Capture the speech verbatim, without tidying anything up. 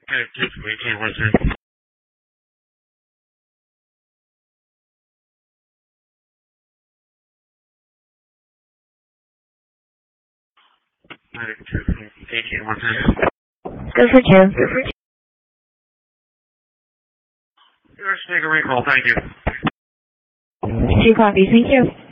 Okay, just maintain one two. Maintain one two. Go for two. Go for two. You're speaker recall, thank you. Two copies, thank you.